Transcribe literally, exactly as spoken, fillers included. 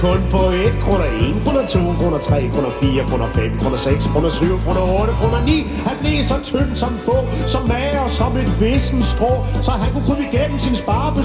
Kun på et, kroner en, kroner to, kroner tre, kroner fire, kroner fem, kroner seks, kroner syv, kroner otte, kroner ni. Han blev så tynd som få, som mager som et vissen strå, så han kunne krybe igennem sin sparebe